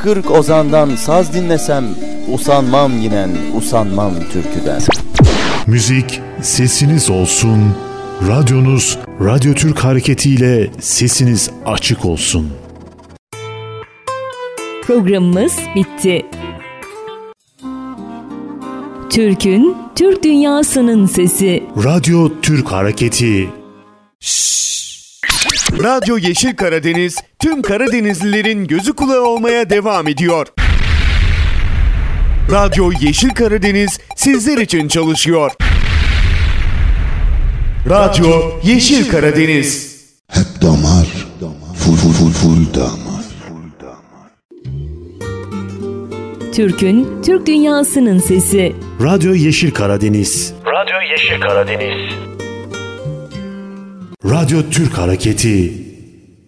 40 ozandan saz dinlesem, usanmam yinen, usanmam türküden. Müzik sesiniz olsun, radyonuz Radyo Türk hareketiyle sesiniz açık olsun. Programımız bitti. Türk'ün, Türk dünyasının sesi. Radyo Türk Hareketi. Radyo Yeşil Karadeniz, tüm Karadenizlilerin gözü kulağı olmaya devam ediyor. Radyo Yeşil Karadeniz sizler için çalışıyor. Radyo Yeşil Karadeniz. Hep damar, full damar. Türk'ün, Türk dünyasının sesi. Radyo Yeşil Karadeniz. Radyo Yeşil Karadeniz. Radyo Türk Hareketi.